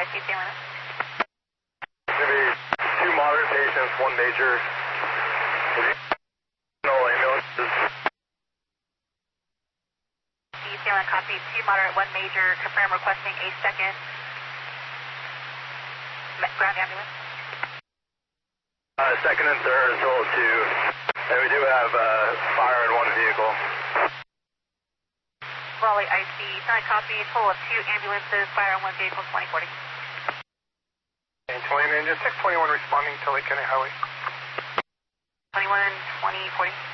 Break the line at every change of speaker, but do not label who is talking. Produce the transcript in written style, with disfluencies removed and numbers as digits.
I see San Luis.
It's going to be 2 moderate patients, 1 major. No ambulances.
San Luis, copy. 2 moderate, 1 major. Confirm requesting a second ground ambulance.
Second and third as well as 2. And we do have fire in 1 vehicle.
Raleigh, I see. San Luis, copy. Total of 2 ambulances, fire in 1 vehicle, 2040.
And 20 engine 621 responding to Lake County Highway.
21, 2040.